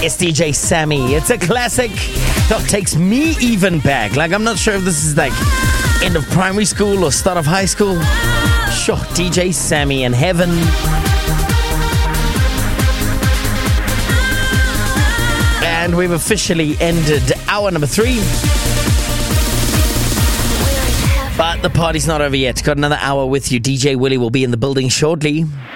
It's DJ Sammy. It's a classic that takes me even back. Like, I'm not sure if this is like end of primary school or start of high school. Sure, DJ Sammy in Heaven. And we've officially ended hour number 3. But the party's not over yet. Got another hour with you. DJ Willie will be in the building shortly.